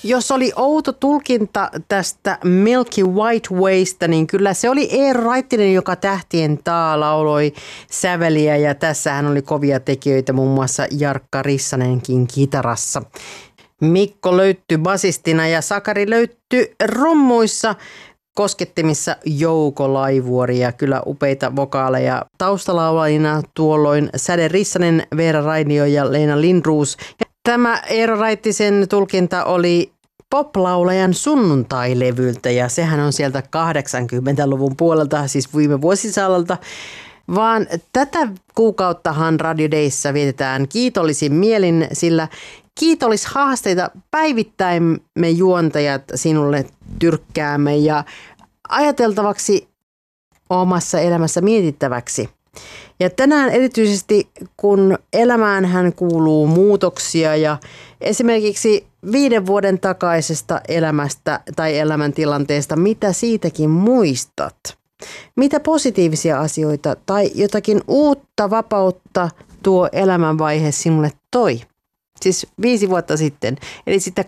jos oli outo tulkinta tästä Milky White Waysta, niin kyllä se oli Eero Raittinen, joka Tähtien taa lauloi säveliä ja tässähän oli kovia tekijöitä, muun muassa Jarkka Rissanenkin kitarassa. Mikko löytyi basistina ja Sakari löytyi rummuissa, koskettimissa Jouko Laivuori ja kyllä upeita vokaaleja taustalaulajina tuolloin Säde Rissanen, Veera Rainio ja Leena Lindroos. Tämä Eero Raittisen tulkinta oli poplaulajan sunnuntailevyltä ja sehän on sieltä 80-luvun puolelta, siis viime vuosisadalta. Vaan tätä kuukauttahan Radio Dayssä vietetään kiitollisin mielin, sillä kiitollishaasteita päivittäin me juontajat sinulle tyrkkäämme ja ajateltavaksi omassa elämässä mietittäväksi. Ja tänään erityisesti, kun elämäänhän kuuluu muutoksia ja esimerkiksi 5 vuoden takaisesta elämästä tai elämäntilanteesta, mitä siitäkin muistat? Mitä positiivisia asioita tai jotakin uutta vapautta tuo elämänvaihe sinulle toi? Siis 5 vuotta sitten, eli sitten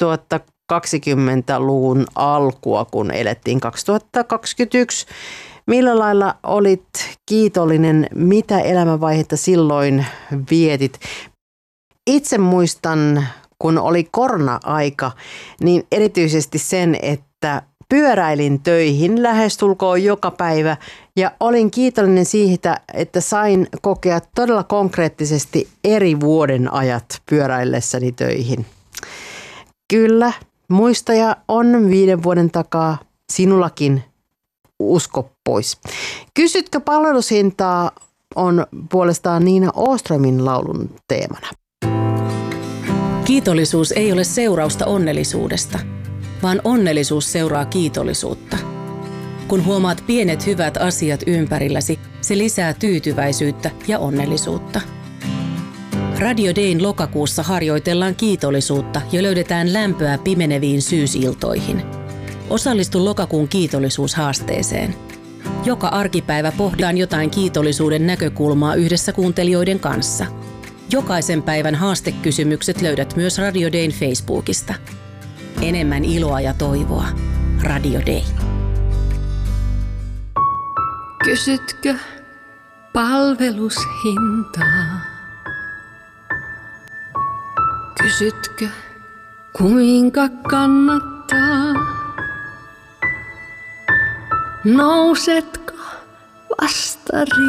2020-luvun alkua, kun elettiin 2021. Millä lailla olit kiitollinen, mitä elämänvaihetta silloin vietit? Itse muistan, kun oli korona-aika, niin erityisesti sen, että pyöräilin töihin lähestulkoon joka päivä ja olin kiitollinen siitä, että sain kokea todella konkreettisesti eri vuoden ajat pyöräillessäni töihin. Kyllä, muistoja on 5 vuoden takaa, sinullakin usko pois. Kysytkö palvelushintaa on puolestaan Niina Åströmin laulun teemana. Kiitollisuus ei ole seurausta onnellisuudesta, vaan onnellisuus seuraa kiitollisuutta. Kun huomaat pienet hyvät asiat ympärilläsi, se lisää tyytyväisyyttä ja onnellisuutta. Radio Dayn lokakuussa harjoitellaan kiitollisuutta ja löydetään lämpöä pimeneviin syysiltoihin. Osallistu lokakuun kiitollisuushaasteeseen. Joka arkipäivä pohditaan jotain kiitollisuuden näkökulmaa yhdessä kuuntelijoiden kanssa. Jokaisen päivän haastekysymykset löydät myös Radio Dayn Facebookista. Enemmän iloa ja toivoa. Radio Day. Kysytkö palvelushintaa? Kysytkö kuinka kannattaa? Nousetko vastari?